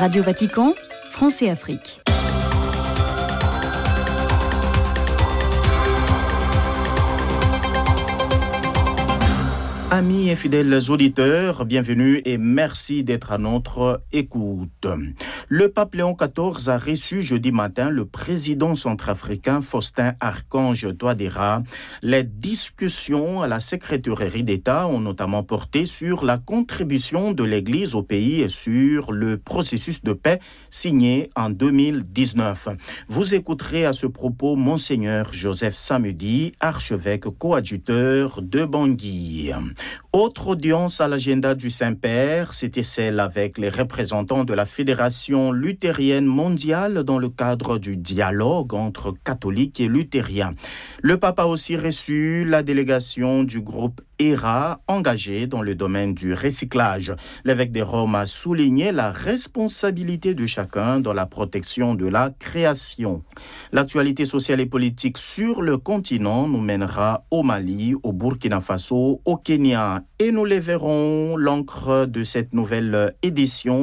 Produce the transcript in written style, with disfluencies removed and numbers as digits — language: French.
Radio Vatican, France et Afrique. Amis et fidèles auditeurs, bienvenue et merci d'être à notre écoute. Le pape Léon XIV a reçu jeudi matin le président centrafricain Faustin Archange Touadéra. Les discussions à la secrétairerie d'État ont notamment porté sur la contribution de l'Église au pays et sur le processus de paix signé en 2019. Vous écouterez à ce propos Monseigneur Joseph Samedi, archevêque coadjuteur de Bangui. Autre audience à l'agenda du Saint-Père, c'était celle avec les représentants de la Fédération luthérienne mondiale dans le cadre du dialogue entre catholiques et luthériens. Le pape a aussi reçu la délégation du groupe ERA engagé dans le domaine du recyclage. L'évêque de Rome a souligné la responsabilité de chacun dans la protection de la création. L'actualité sociale et politique sur le continent nous mènera au Mali, au Burkina Faso, au Kenya. Et nous les verrons, l'encre de cette nouvelle édition